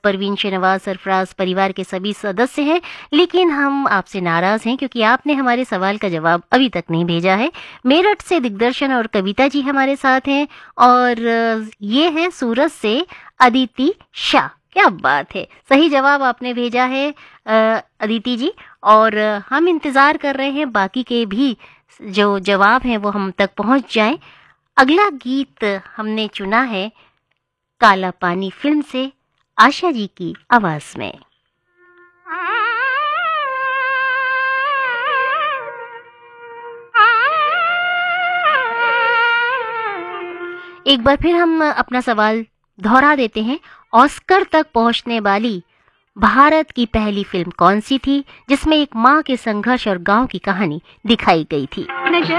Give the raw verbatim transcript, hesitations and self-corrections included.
परवीन, शहनवाज, सरफराज परिवार के सभी सदस्य हैं, लेकिन हम आपसे नाराज हैं क्योंकि आपने हमारे सवाल का जवाब अभी तक नहीं भेजा है। मेरठ से दिग्दर्शन और कविता जी हमारे साथ हैं और ये है सूरत से अदिति शाह। क्या बात है, सही जवाब आपने भेजा है अदिति जी, और हम इंतज़ार कर रहे हैं बाकी के भी जो जवाब हैं वो हम तक पहुंच जाएं। अगला गीत हमने चुना है काला पानी फिल्म से, आशा जी की आवाज में। एक बार फिर हम अपना सवाल दोहरा देते हैं। ऑस्कर तक पहुंचने वाली भारत की पहली फिल्म कौन सी थी जिसमें एक मां के संघर्ष और गांव की कहानी दिखाई गई थी?